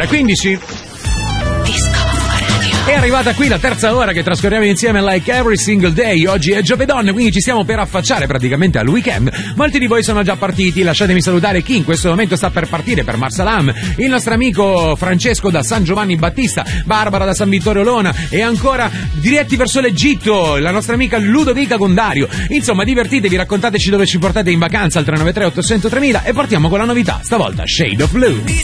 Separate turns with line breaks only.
ore 15. È arrivata qui la terza ora che trascorriamo insieme like every single day. Oggi è giovedì, quindi ci stiamo per affacciare praticamente al weekend. Molti di voi sono già partiti, lasciatemi salutare chi in questo momento sta per partire per Marsalam, il nostro amico Francesco da San Giovanni Battista, Barbara da San Vittorio Lona e ancora diretti verso l'Egitto, la nostra amica Ludovica Condario. Insomma, divertitevi, raccontateci dove ci portate in vacanza al 393 800 3000 e partiamo con la novità, stavolta Shade of Blue.